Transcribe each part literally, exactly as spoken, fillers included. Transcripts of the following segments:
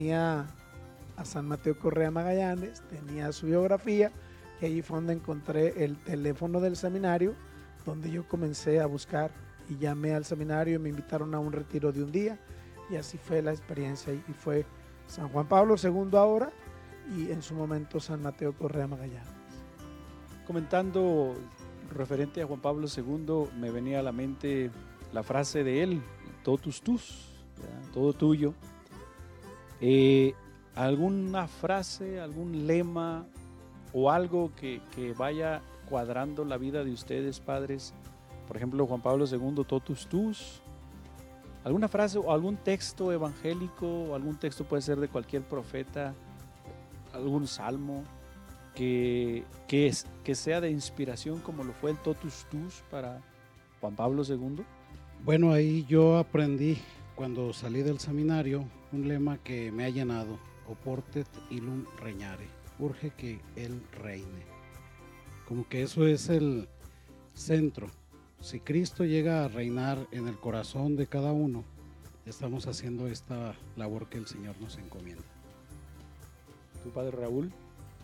tenía a San Mateo Correa Magallanes, tenía su biografía, y ahí fue donde encontré el teléfono del seminario, donde yo comencé a buscar y llamé al seminario y me invitaron a un retiro de un día, y así fue la experiencia, y fue San Juan Pablo segundo ahora, y en su momento San Mateo Correa Magallanes. Comentando referente a Juan Pablo segundo, me venía a la mente la frase de él, totus tus, ¿verdad? Todo tuyo. Eh, ¿Alguna frase, algún lema o algo que, que vaya cuadrando la vida de ustedes, padres? Por ejemplo, Juan Pablo segundo, totus tus. ¿Alguna frase o algún texto evangélico, o algún texto puede ser de cualquier profeta, algún salmo que, que, es, que sea de inspiración como lo fue el totus tus para Juan Pablo segundo? Bueno, ahí yo aprendí cuando salí del seminario un lema que me ha llenado: oportet illum regnare, urge que él reine. Como que eso es el centro. Si Cristo llega a reinar en el corazón de cada uno, estamos haciendo esta labor que el Señor nos encomienda. ¿Tu padre Raúl?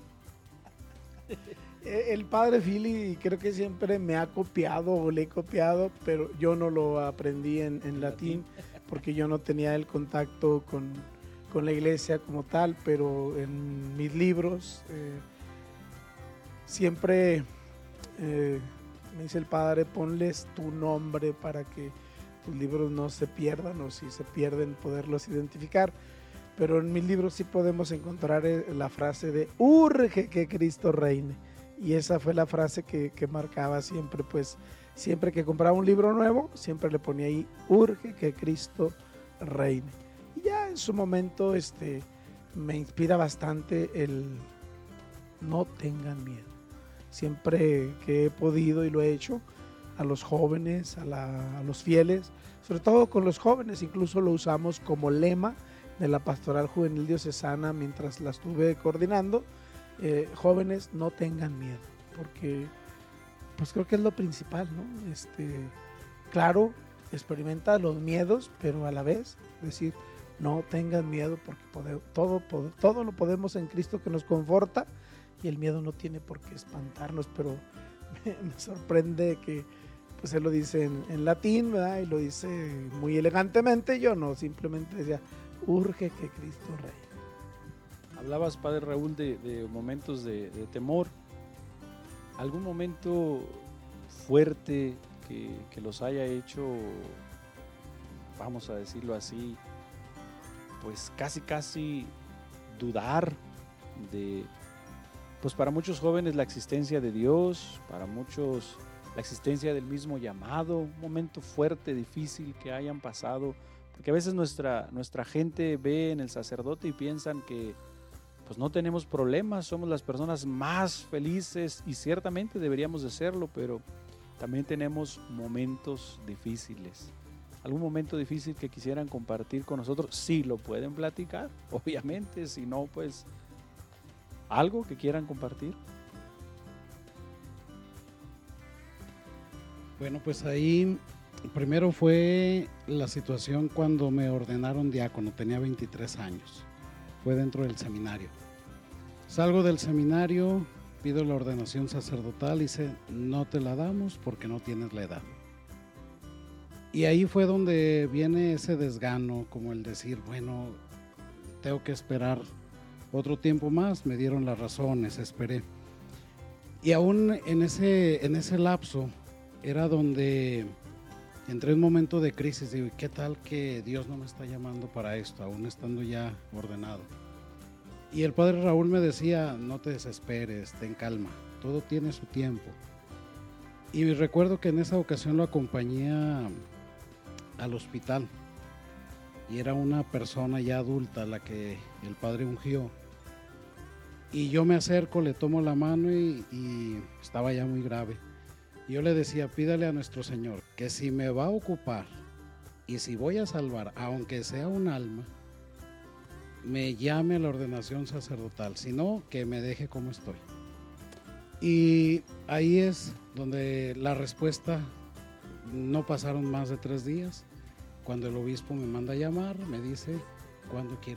El padre Philly creo que siempre me ha copiado o le he copiado, pero yo no lo aprendí en, en latín porque yo no tenía el contacto con, con la iglesia como tal, pero en mis libros eh, siempre eh, me dice el padre, ponles tu nombre para que tus libros no se pierdan, o si se pierden poderlos identificar. Pero en mis libros sí podemos encontrar la frase de urge que Cristo reine. Y esa fue la frase que, que marcaba siempre, pues siempre que compraba un libro nuevo, siempre le ponía ahí, urge que Cristo reine. Y ya en su momento este, me inspira bastante el no tengan miedo. Siempre que he podido y lo he hecho, a los jóvenes, a, la, a los fieles, sobre todo con los jóvenes, incluso lo usamos como lema de la Pastoral Juvenil Diocesana mientras la estuve coordinando. Eh, jóvenes, no tengan miedo, porque pues creo que es lo principal, ¿no? Este, claro, experimenta los miedos, pero a la vez decir, no tengan miedo, porque pode, todo, pode, todo lo podemos en Cristo que nos conforta, y el miedo no tiene por qué espantarnos. Pero me, me sorprende que pues él lo dice en, en latín, ¿verdad? Y lo dice muy elegantemente. Yo no, simplemente decía, urge que Cristo reine. Hablabas, padre Raúl, de, de momentos de, de temor. ¿Algún momento fuerte que, que los haya hecho, vamos a decirlo así, pues casi casi dudar de, pues para muchos jóvenes la existencia de Dios, para muchos la existencia del mismo llamado, un momento fuerte, difícil que hayan pasado? Porque a veces nuestra, nuestra gente ve en el sacerdote y piensan que pues no tenemos problemas, somos las personas más felices, y ciertamente deberíamos de serlo, pero también tenemos momentos difíciles. ¿Algún momento difícil que quisieran compartir con nosotros? Sí, lo pueden platicar, obviamente. Si no, pues algo que quieran compartir. Bueno, pues ahí primero fue la situación cuando me ordenaron diácono, tenía veintitrés años. Fue dentro del seminario. Salgo del seminario, pido la ordenación sacerdotal y dice, no te la damos porque no tienes la edad. Y ahí fue donde viene ese desgano, como el decir, bueno, tengo que esperar otro tiempo más. Me dieron las razones, esperé. Y aún en ese, en ese lapso era donde entré en un momento de crisis. Digo, ¿qué tal que Dios no me está llamando para esto, aún estando ya ordenado? Y el padre Raúl me decía, no te desesperes, ten calma, todo tiene su tiempo. Y recuerdo que en esa ocasión lo acompañé a, al hospital, y era una persona ya adulta la que el padre ungió. Y yo me acerco, le tomo la mano y, y estaba ya muy grave. Y yo le decía, pídale a nuestro Señor que si me va a ocupar y si voy a salvar, aunque sea un alma, me llame a la ordenación sacerdotal, si no, que me deje como estoy. Y ahí es donde la respuesta, no pasaron más de tres días, cuando el obispo me manda a llamar, me dice, ¿cuándo quiere